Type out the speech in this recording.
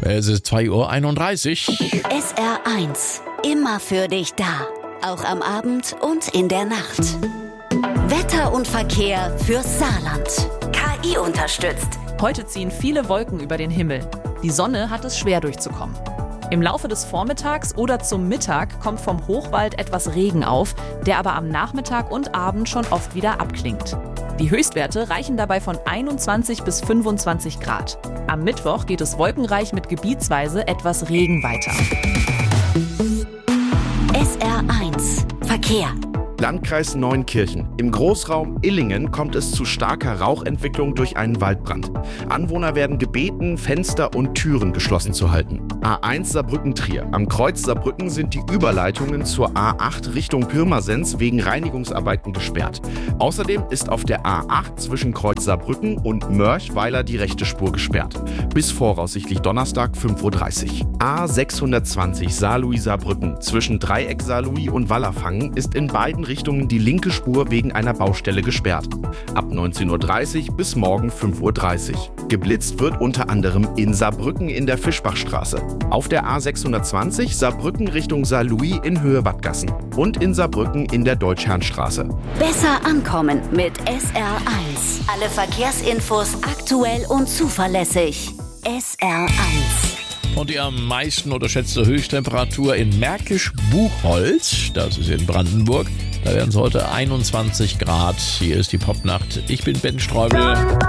Es ist 2:31 Uhr. SR1, immer für dich da. Auch am Abend und in der Nacht. Wetter und Verkehr fürs Saarland. KI unterstützt. Heute ziehen viele Wolken über den Himmel. Die Sonne hat es schwer durchzukommen. Im Laufe des Vormittags oder zum Mittag kommt vom Hochwald etwas Regen auf, der aber am Nachmittag und Abend schon oft wieder abklingt. Die Höchstwerte reichen dabei von 21 bis 25 Grad. Am Mittwoch geht es wolkenreich mit gebietsweise etwas Regen weiter. SR1 Verkehr. Landkreis Neunkirchen. Im Großraum Illingen kommt es zu starker Rauchentwicklung durch einen Waldbrand. Anwohner werden gebeten, Fenster und Türen geschlossen zu halten. A1 Saarbrücken-Trier. Am Kreuz Saarbrücken sind die Überleitungen zur A8 Richtung Pirmasens wegen Reinigungsarbeiten gesperrt. Außerdem ist auf der A8 zwischen Kreuz Saarbrücken und Mörchweiler die rechte Spur gesperrt. Bis voraussichtlich Donnerstag 5:30 Uhr. A620 Saarlouis-Saarbrücken zwischen Dreieck Saarlouis und Wallerfangen ist in beiden Richtungen die linke Spur wegen einer Baustelle gesperrt. Ab 19:30 Uhr bis morgen 5:30 Uhr. Geblitzt wird unter anderem in Saarbrücken in der Fischbachstraße, auf der A620 Saarbrücken Richtung Saarlouis in Höhe Wattgassen und in Saarbrücken in der Deutschherrnstraße. Besser ankommen mit SR1. Alle Verkehrsinfos aktuell und zuverlässig. SR1. Und die am meisten unterschätzte Höchsttemperatur in Märkisch-Buchholz, das ist in Brandenburg. Da werden es heute 21 Grad. Hier ist die Popnacht. Ich bin Ben Streubel.